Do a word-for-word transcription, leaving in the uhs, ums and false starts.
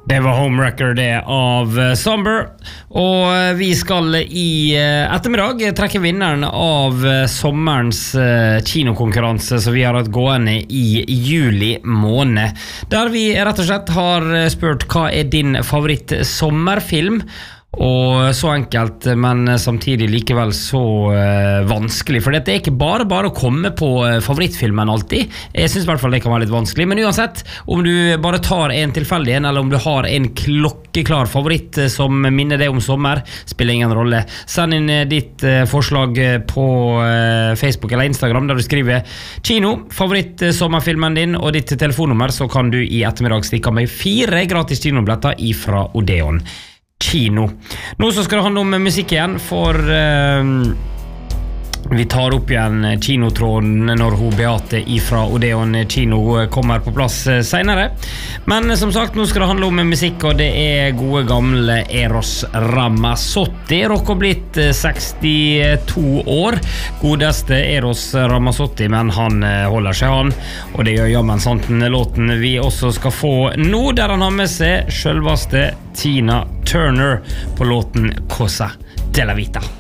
Det var Homewrecker det av Somber, og vi skal i ettermiddag trekke vinneren av sommerens kinokonkurranse som vi har hatt gående i juli måned, der vi rett og slett har spurt hva er din favoritt sommerfilm, og så enkelt, men samtidig likevel så uh, vanskelig, for det er ikke bare bare å komme på uh, favorittfilmen alltid. Jeg synes i hvert fall det kan være litt vanskelig, men uansett, om du bare tar en tilfeldig en, eller om du har en klokkeklar favoritt uh, som minner deg om sommer, spiller ingen rolle. Send inn uh, ditt uh, forslag uh, på uh, Facebook eller Instagram, der du skriver kino, favoritt uh, sommerfilmen din, og ditt telefonnummer, så kan du i ettermiddag stikke med fire gratis kinobilletter ifra Odeon Kino. Nå så skal det handle om musikk igjen, for uh, vi tar opp igjen kinotråden når hun Beate ifra Odeon Kino kommer på plass senere. Men som sagt, nå skal det handle om musikk, og det er gode gamle Eros Ramazzotti. Rock og blitt sekstito år. Godeste Eros Ramazzotti, men han holder seg han. Og det gjør jammen sant den låten vi også skal få nå, der han har med seg selveste Tina Turner på låten Cosa della Vita.